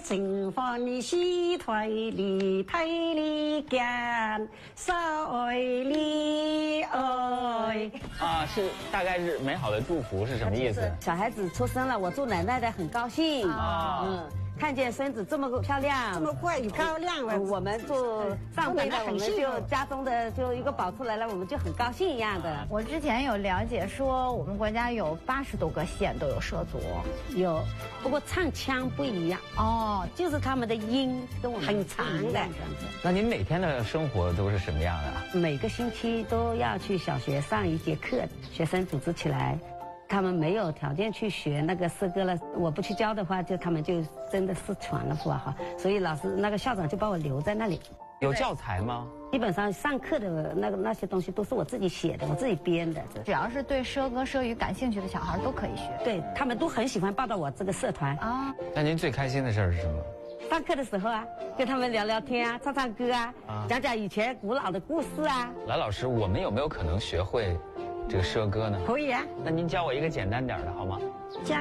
情欢喜推里推里干，少爱你爱。 啊，是大概是美好的祝福是什么意思？ 小孩子出生了，我做奶奶的很高兴。看见孙子这么漂亮， 这么快漂亮了， 我们做上辈的，我们就家中的就一个宝出来了，我们就很高兴一样的。 我之前有了解说，我们国家有80多个县都有畲族， 有，不过唱腔不一样哦，就是他们的音跟我们很长的这样子。 那您每天的生活都是什么样的？ 每个星期都要去小学上一节课，学生组织起来。他们没有条件去学那个诗歌了，我不去教的话，就他们就真的失传了，不好。所以老师那个校长就把我留在那里。 有教材吗？ 基本上上课的那些东西都是我自己写的，我自己编的。 只要是对畲歌畲语感兴趣的小孩都可以学。 对他们都很喜欢报到我这个社团啊。 那您最开心的事儿是什么？ 上课的时候啊，跟他们聊聊天啊，唱唱歌啊，讲讲以前古老的故事啊。 来，老师，我们有没有可能学会这个畲歌呢？ 可以啊。 那您教我一个简单点的好吗？